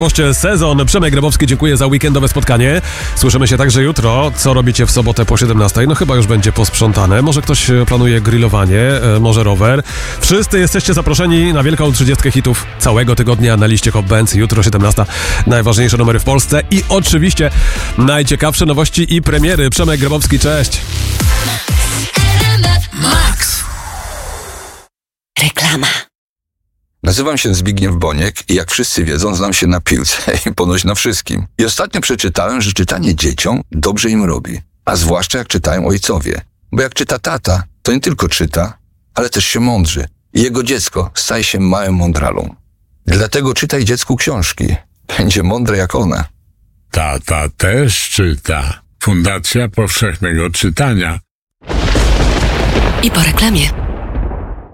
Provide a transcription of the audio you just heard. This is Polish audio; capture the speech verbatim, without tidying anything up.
Sezon. Przemek Grabowski, dziękuję za weekendowe spotkanie. Słyszymy się także jutro. Co robicie w sobotę po siedemnastej? No chyba już będzie posprzątane. Może ktoś planuje grillowanie, może rower. Wszyscy jesteście zaproszeni na wielką trzydziestkę hitów całego tygodnia na liście Hot Bands. Jutro siedemnasta. Najważniejsze numery w Polsce i oczywiście najciekawsze nowości i premiery. Przemek Grabowski, cześć. Max. Reklama. Nazywam się Zbigniew Boniek i jak wszyscy wiedzą, znam się na piłce i ponoć na wszystkim. I ostatnio przeczytałem, że czytanie dzieciom dobrze im robi. A zwłaszcza jak czytają ojcowie. Bo jak czyta tata, to nie tylko czyta, ale też się mądrzy. I jego dziecko staje się małym mądralą. Dlatego czytaj dziecku książki. Będzie mądre jak ona. Tata też czyta. Fundacja Powszechnego Czytania. I po reklamie.